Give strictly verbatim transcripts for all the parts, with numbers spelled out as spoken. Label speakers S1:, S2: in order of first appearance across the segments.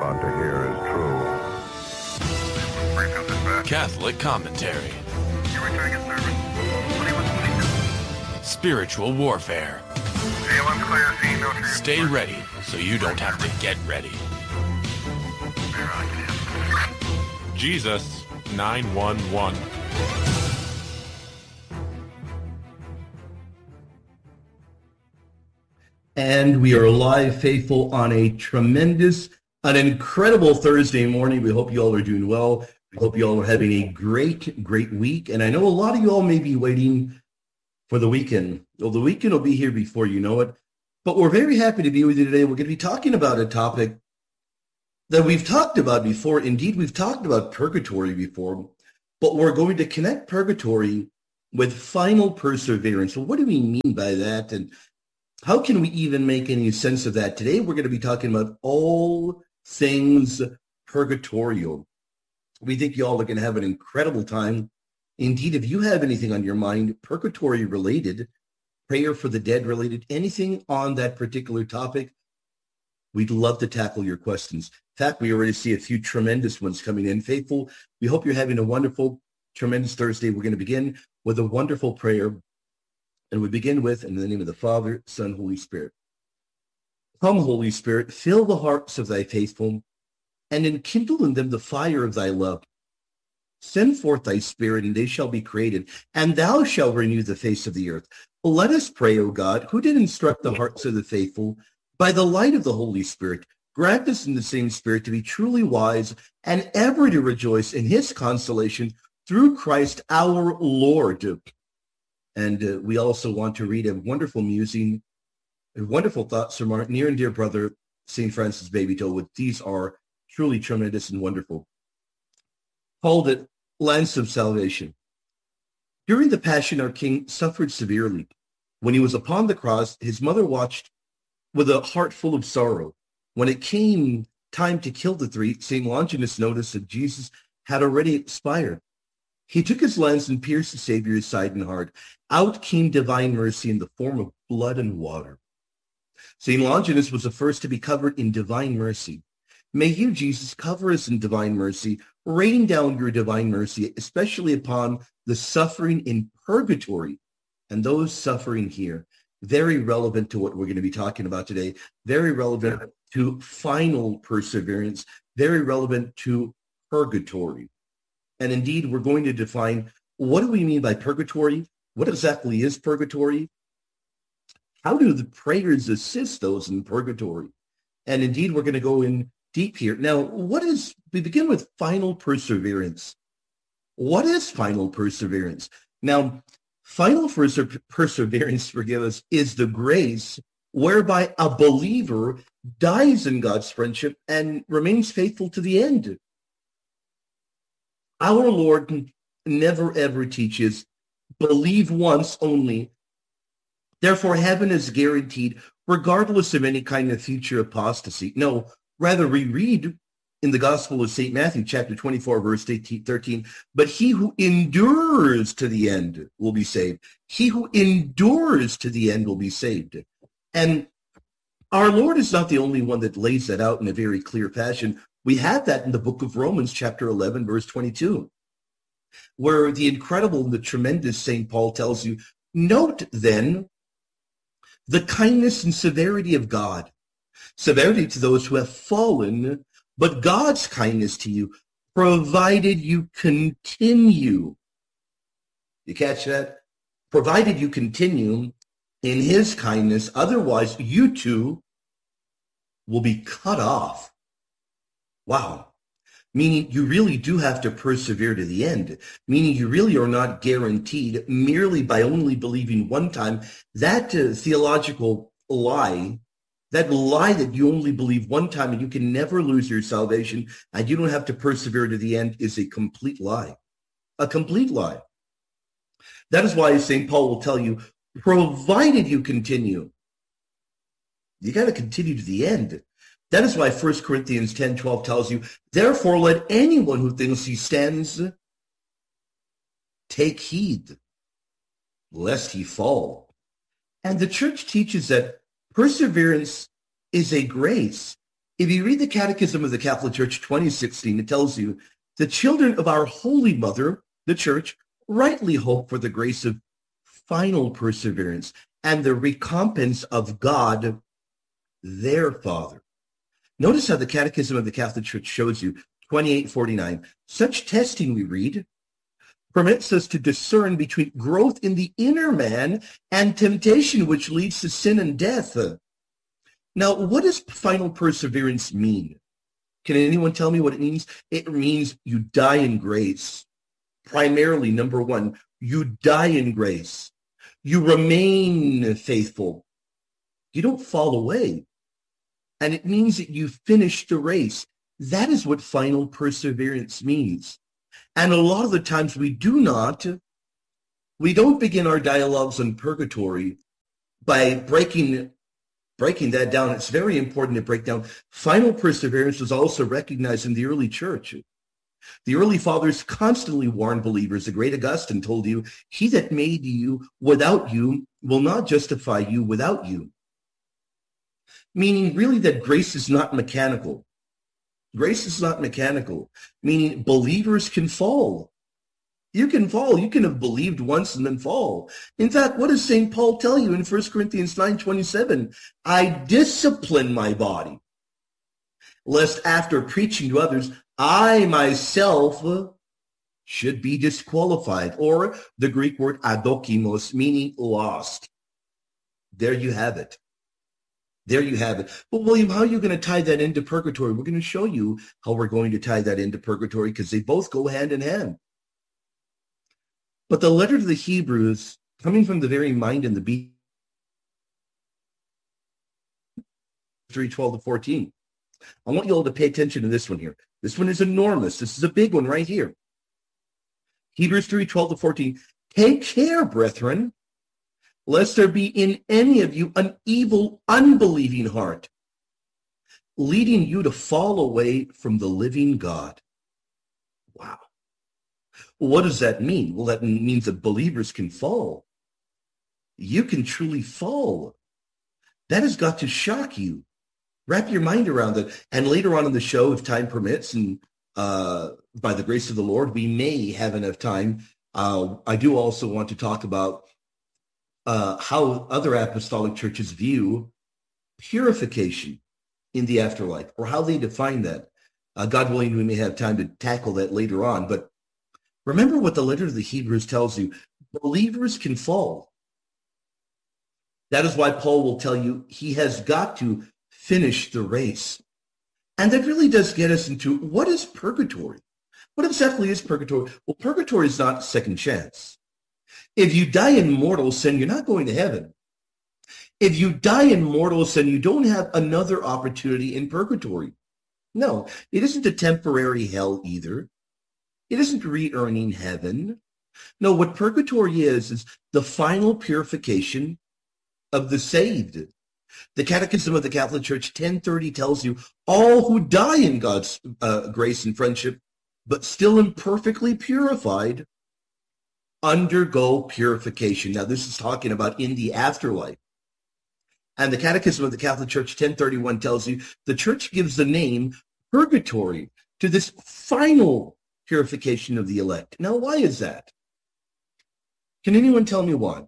S1: about to hear is true.
S2: Catholic commentary. Spiritual warfare. Stay ready so you don't have to get ready. Jesus nine one one.
S3: And we are live, faithful, on a tremendous, an incredible Thursday morning. We hope you all are doing well. We hope you all are having a great, great week. And I know a lot of you all may be waiting for the weekend. Well, the weekend will be here before you know it. But we're very happy to be with you today. We're going to be talking about a topic that we've talked about before. Indeed, we've talked about purgatory before. But we're going to connect purgatory with final perseverance. So what do we mean by that? And how can we even make any sense of that? Today, we're going to be talking about all things purgatorial. We think you all are going to have an incredible time. Indeed, if you have anything on your mind, purgatory related, prayer for the dead related, anything on that particular topic, we'd love to tackle your questions. In fact, we already see a few tremendous ones coming in. Faithful, we hope you're having a wonderful, tremendous Thursday. We're going to begin with a wonderful prayer. And we begin with, in the name of the Father, Son, Holy Spirit. Come, Holy Spirit, fill the hearts of thy faithful, and enkindle in them the fire of thy love. Send forth thy Spirit, and they shall be created, and thou shalt renew the face of the earth. Let us pray, O God, who did instruct the hearts of the faithful, by the light of the Holy Spirit, grant us in the same Spirit to be truly wise, and ever to rejoice in his consolation through Christ our Lord. And uh, we also want to read a wonderful musing, a wonderful thoughts from our near and dear brother, Saint Francis Baby Toad. These are truly tremendous and wonderful. Called it Lance of Salvation. During the Passion, our King suffered severely. When he was upon the cross, his mother watched with a heart full of sorrow. When it came time to kill the three, Saint Longinus noticed that Jesus had already expired. He took his lance and pierced the Savior's side and heart. Out came divine mercy in the form of blood and water. Saint Longinus was the first to be covered in divine mercy. May you, Jesus, cover us in divine mercy, rain down your divine mercy, especially upon the suffering in purgatory and those suffering here. Very relevant to what we're going to be talking about today. Very relevant to final perseverance. Very relevant to purgatory. And indeed, we're going to define, what do we mean by purgatory? What exactly is purgatory? How do the prayers assist those in purgatory? And indeed, we're going to go in deep here. Now, what is, we begin with final perseverance. What is final perseverance? Now, final perse- perseverance, forgive us, is the grace whereby a believer dies in God's friendship and remains faithful to the end. Our Lord never ever teaches, believe once only. Therefore, heaven is guaranteed, regardless of any kind of future apostasy. No, rather we read in the Gospel of Saint Matthew, chapter twenty-four, verse thirteen, but he who endures to the end will be saved. He who endures to the end will be saved. And our Lord is not the only one that lays that out in a very clear fashion. We have that in the book of Romans, chapter eleven, verse twenty-two, where the incredible and the tremendous Saint Paul tells you, note then the kindness and severity of God. Severity to those who have fallen, but God's kindness to you, provided you continue. You catch that? Provided you continue in his kindness, otherwise you too will be cut off. Wow. Meaning you really do have to persevere to the end. Meaning you really are not guaranteed merely by only believing one time. That uh, theological lie, that lie that you only believe one time and you can never lose your salvation and you don't have to persevere to the end, is a complete lie. A complete lie. That is why Saint Paul will tell you, provided you continue. You got to continue to the end. That is why First Corinthians ten twelve tells you, therefore let anyone who thinks he stands take heed, lest he fall. And the church teaches that perseverance is a grace. If you read the Catechism of the Catholic Church twenty sixteen, it tells you the children of our Holy Mother, the Church, rightly hope for the grace of final perseverance and the recompense of God, their Father. Notice how the Catechism of the Catholic Church shows you, twenty-eight forty-nine. Such testing, we read, permits us to discern between growth in the inner man and temptation, which leads to sin and death. Now, what does final perseverance mean? Can anyone tell me what it means? It means you die in grace. Primarily, number one, you die in grace. You remain faithful. You don't fall away. And it means that you finish the race. That is what final perseverance means. And a lot of the times we do not, we don't begin our dialogues on purgatory by breaking, breaking that down. It's very important to break down. Final perseverance was also recognized in the early church. The early fathers constantly warned believers. The great Augustine told you, he that made you without you will not justify you without you. Meaning really that grace is not mechanical. Grace is not mechanical, meaning believers can fall. You can fall. You can have believed once and then fall. In fact, what does Saint Paul tell you in First Corinthians nine twenty-seven? I discipline my body, lest after preaching to others, I myself should be disqualified. Or the Greek word adokimos, meaning lost. There you have it. There you have it. But William, how are you going to tie that into purgatory? We're going to show you how we're going to tie that into purgatory because they both go hand in hand. But the letter to the Hebrews, coming from the very mind and the being, three twelve to fourteen. I want you all to pay attention to this one here. This one is enormous. This is a big one right here. Hebrews three twelve to fourteen. Take care, brethren, lest there be in any of you an evil, unbelieving heart, leading you to fall away from the living God. Wow. What does that mean? Well, that means that believers can fall. You can truly fall. That has got to shock you. Wrap your mind around it. And later on in the show, if time permits, and uh, by the grace of the Lord, we may have enough time. Uh, I do also want to talk about Uh, how other apostolic churches view purification in the afterlife, or how they define that. Uh, God willing, we may have time to tackle that later on. But remember what the letter to the Hebrews tells you. Believers can fall. That is why Paul will tell you he has got to finish the race. And that really does get us into what is purgatory? What exactly is purgatory? Well, purgatory is not second chance. If you die in mortal sin, you're not going to heaven. If you die in mortal sin, you don't have another opportunity in purgatory. No, it isn't a temporary hell either. It isn't re-earning heaven. No, what purgatory is, is the final purification of the saved. The Catechism of the Catholic Church ten thirty tells you all who die in God's uh, grace and friendship, but still imperfectly purified, undergo purification. Now, this is talking about in the afterlife. And the Catechism of the Catholic Church ten thirty-one tells you the church gives the name purgatory to this final purification of the elect. Now, why is that? Can anyone tell me why?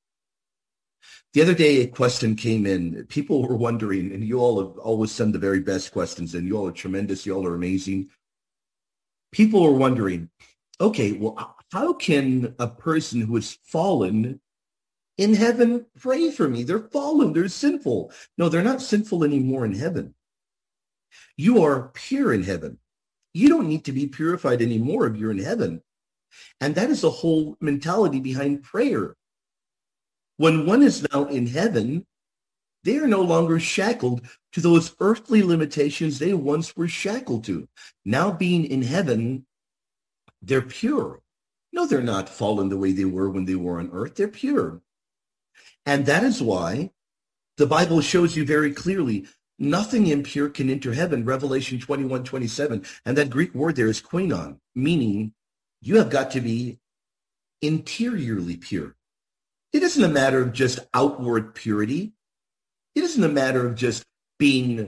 S3: The other day, a question came in. People were wondering, and you all have always send the very best questions, and you all are tremendous. You all are amazing. People were wondering, okay, well, how can a person who has fallen in heaven pray for me? They're fallen. They're sinful. No, they're not sinful anymore in heaven. You are pure in heaven. You don't need to be purified anymore if you're in heaven. And that is the whole mentality behind prayer. When one is now in heaven, they are no longer shackled to those earthly limitations they once were shackled to. Now being in heaven, they're pure. No, they're not fallen the way they were when they were on earth. They're pure. And that is why the Bible shows you very clearly nothing impure can enter heaven, Revelation twenty-one twenty-seven. And that Greek word there is koinon, meaning you have got to be interiorly pure. It isn't a matter of just outward purity. It isn't a matter of just being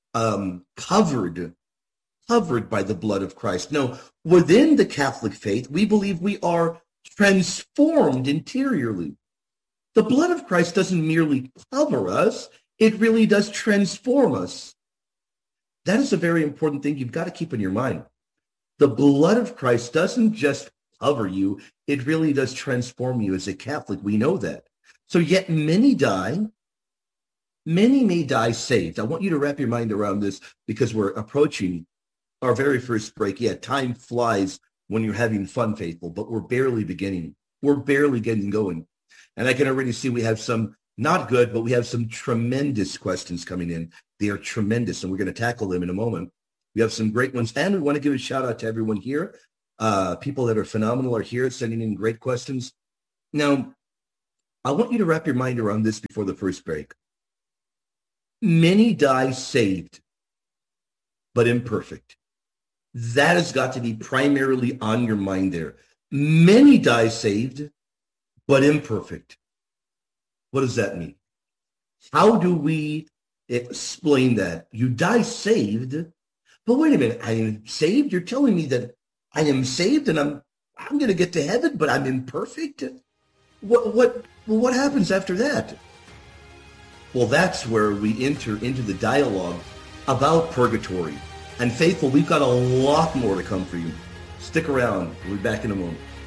S3: um, covered, covered by the blood of Christ. No, within the Catholic faith, we believe we are transformed interiorly. The blood of Christ doesn't merely cover us, it really does transform us. That is a very important thing you've got to keep in your mind. The blood of Christ doesn't just cover you, it really does transform you. As a Catholic, we know that. So yet many die, many may die saved. I want you to wrap your mind around this because we're approaching our very first break. Yeah, time flies when you're having fun, faithful, but we're barely beginning. We're barely getting going. And I can already see we have some not good, but we have some tremendous questions coming in. They are tremendous, and we're going to tackle them in a moment. We have some great ones, and we want to give a shout out to everyone here. Uh, people that are phenomenal are here sending in great questions. Now, I want you to wrap your mind around this before the first break. Many die saved, but imperfect. That has got to be primarily on your mind there. Many die saved, but imperfect. What does that mean? How do we explain that? You die saved, but wait a minute, I am saved? You're telling me that I am saved and I'm I'm going to get to heaven, but I'm imperfect? What what what happens after that? Well, that's where we enter into the dialogue about purgatory. And faithful, we've got a lot more to come for you. Stick around. We'll be back in a moment.